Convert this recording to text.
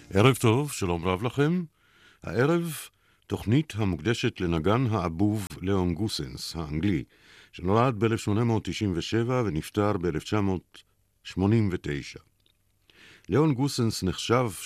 ערב טוב, שלום רב לכם. הערב תוכנית המוקדשת לנגן האבוב ליאון גוסנס, האנגלי, שנולד ב-1897 ונפטר ב-1989. ליאון גוסנס נחשב